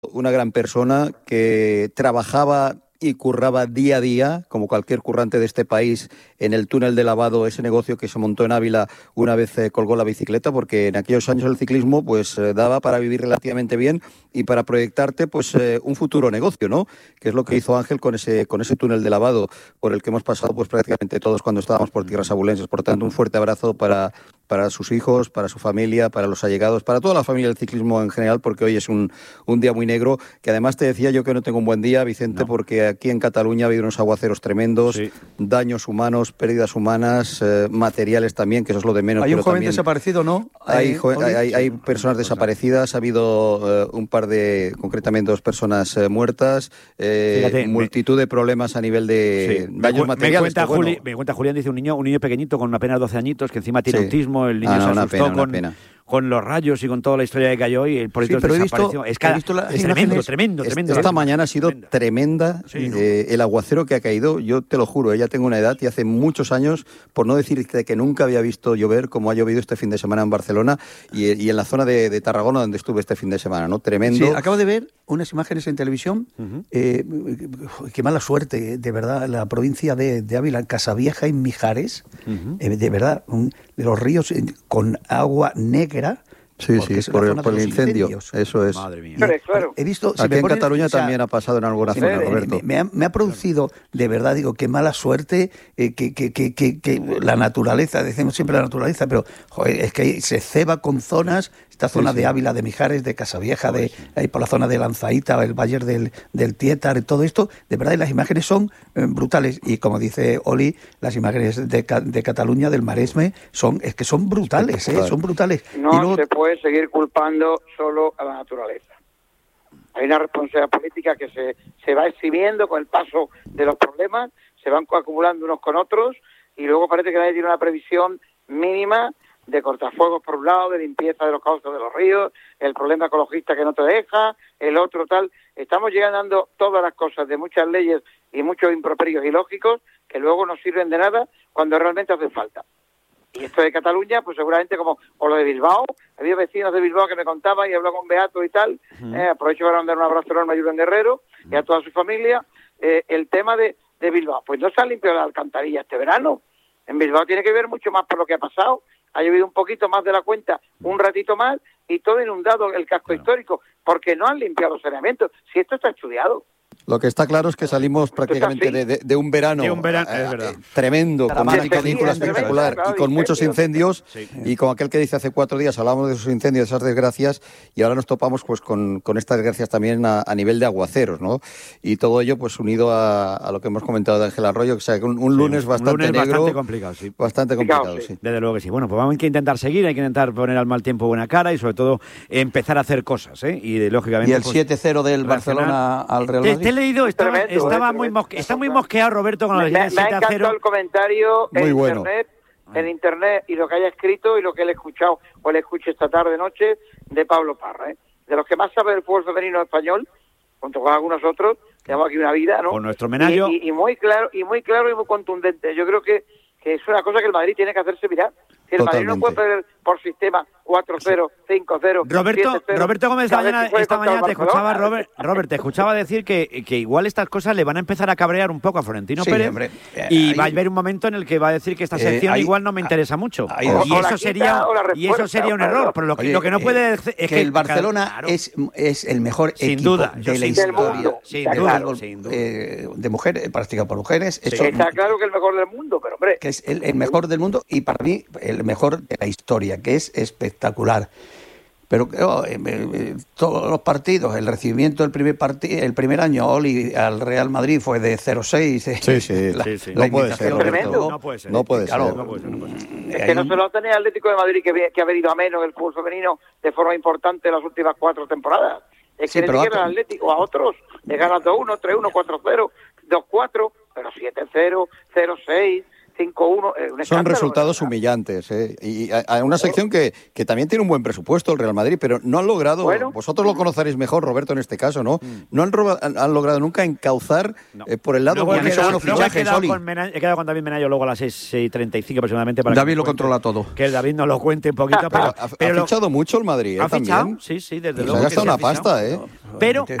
una gran persona que trabajaba y curraba día a día, como cualquier currante de este país, en el túnel de lavado, ese negocio que se montó en Ávila una vez colgó la bicicleta, porque en aquellos años el ciclismo pues daba para vivir relativamente bien y para proyectarte pues un futuro negocio, ¿no? Que es lo que hizo Ángel con ese túnel de lavado por el que hemos pasado pues prácticamente todos cuando estábamos por tierras abulenses. Por tanto, un fuerte abrazo para sus hijos, para su familia, para los allegados, para toda la familia del ciclismo en general, porque hoy es un día muy negro, que además te decía yo que no tengo un buen día, Vicente, porque aquí en Cataluña ha habido unos aguaceros tremendos, daños humanos, pérdidas humanas, materiales también, que eso es lo de menos. Hay un joven también desaparecido, ¿no? Hay personas desaparecidas, ha habido un par de, concretamente 2 personas muertas, fíjate, multitud de problemas a nivel de daños materiales. Me cuenta Julián, dice un niño pequeñito con apenas 12 añitos, que encima tiene autismo, el niño se asustó con los rayos y con toda la historia que cayó y el polito desapareció. Es tremendo. Esta mañana ha sido tremenda el aguacero que ha caído. Yo te lo juro, ya tengo una edad y hace muchos años, por no decir que nunca había visto llover como ha llovido este fin de semana en Barcelona y en la zona de Tarragona donde estuve este fin de semana, ¿no? Tremendo. Sí, acabo de ver unas imágenes en televisión. Qué mala suerte, de verdad, la provincia de Ávila, en Casavieja, en Mijares, de verdad, de los ríos con agua negra. Sí, por el incendio. Eso es. Madre mía. Claro. He visto, aquí en Cataluña también ha pasado en alguna zona, Roberto. Me ha producido, de verdad, digo, qué mala suerte que la naturaleza, decimos siempre la naturaleza, pero joder, es que se ceba con zonas, esta zona de Ávila, de Mijares, de Casavieja, ahí por la zona de Lanzaíta, el Valle del Tietar, todo esto, de verdad, y las imágenes son brutales. Y como dice Oli, las imágenes de Cataluña, del Maresme, son brutales, son brutales. No se puede seguir culpando solo a la naturaleza. Hay una responsabilidad política que se va exhibiendo con el paso de los problemas, se van acumulando unos con otros y luego parece que nadie tiene una previsión mínima de cortafuegos por un lado, de limpieza de los cauces de los ríos, el problema ecologista que no te deja, el otro tal. Estamos llegando todas las cosas de muchas leyes y muchos improperios ilógicos que luego no sirven de nada cuando realmente hacen falta. Y esto de Cataluña, pues seguramente o lo de Bilbao, había vecinos de Bilbao que me contaban y hablaba con Beato y tal, aprovecho para mandar un abrazo enorme a Julen Guerrero y a toda su familia, el tema de Bilbao, pues no se ha limpiado la alcantarilla este verano, en Bilbao tiene que ver mucho más por lo que ha pasado, ha llovido un poquito más de la cuenta, un ratito más, y todo inundado el casco histórico, porque no han limpiado los saneamientos, si esto está estudiado. Lo que está claro es que salimos prácticamente de un verano, tremendo, con una canícula espectacular y con muchos incendios, y con aquel que dice hace 4 días hablábamos de esos incendios, de esas desgracias, y ahora nos topamos pues con estas desgracias también a nivel de aguaceros, ¿no? Y todo ello pues unido a lo que hemos comentado de Ángel Arroyo, que sea un lunes bastante negro, bastante complicado, bastante complicado, sí. Desde luego que sí. Bueno, pues vamos a intentar seguir, hay que intentar poner al mal tiempo buena cara y sobre todo empezar a hacer cosas, y lógicamente. Y el 7-0 del Barcelona al Real Madrid. He leído, está muy mosqueado Roberto con me ha encantado el comentario en internet y lo que haya escrito y lo que él ha escuchado o le escuché esta tarde noche de Pablo Parra, de los que más sabe del fútbol femenino español, junto con algunos otros, tenemos aquí una vida, ¿no? Con nuestro menayo. Y muy claro y muy contundente. Yo creo que es una cosa que el Madrid tiene que hacerse mirar. Si el Madrid no puede perder por sistema 4-0, 5-0, Roberto Gómez esta mañana te escuchaba, Robert, te escuchaba decir que igual estas cosas le van a empezar a cabrear un poco a Florentino Pérez, hombre, y va a haber un momento en el que va a decir que esta sección igual no me interesa mucho. Y eso sería un error, pero lo que no puede decir es que el Barcelona es el mejor equipo de la historia. Sin duda. De mujeres, practicado por mujeres. Está claro que es el mejor del mundo, pero hombre. Que es el mejor del mundo y para mí el mejor de la historia, que es espectacular. Pero todos los partidos, el recibimiento del primer año Oli al Real Madrid fue de 0-6. No puede ser, No puede ser. Es que no se lo ha tenido el Atlético de Madrid que ha venido a menos el fútbol femenino de forma importante en las últimas 4 temporadas. Es que le dijeron al Atlético o a otros, le ganan 2-1, 3-1, 4-0, 2-4, pero 7-0, 0-6. 5-1, son resultados humillantes, y hay una sección que también tiene un buen presupuesto, el Real Madrid, pero no han logrado, vosotros lo conoceréis mejor, Roberto, en este caso, ¿no? No han logrado nunca encauzar por el lado... He quedado con David Menayo luego a las 6:35 aproximadamente. Para David lo controla todo. Que David nos lo cuente un poquito. Pero ha fichado mucho el Madrid, ¿Ha también. fichado? Sí, desde luego. Se ha gastado una pasta, Pero